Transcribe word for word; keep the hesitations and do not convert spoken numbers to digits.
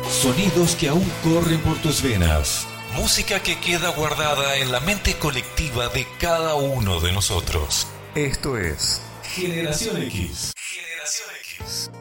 Sonidos que aún corren por tus venas. Música que queda guardada en la mente colectiva de cada uno de nosotros. Esto es Generación X. Generación X.